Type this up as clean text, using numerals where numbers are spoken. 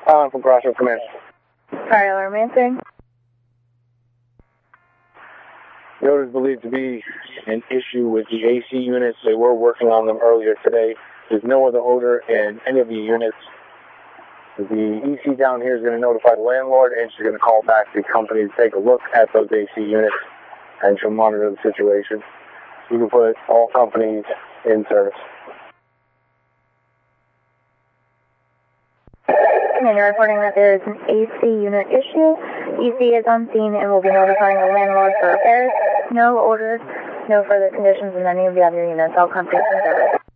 Calling from Crossroad Command. Fire alarm answering. The odor is believed to be an issue with the AC units. They were working on them earlier today. There's no other odor in any of the units. The EC down here is going to notify the landlord, and she's going to call back the company to take a look at those AC units, and she'll monitor the situation. You can put all companies in service. And you're reporting that there is an AC unit issue. EC is on scene and will be notifying the landlord for repairs. No orders, no further conditions in any of the other units. All companies in service.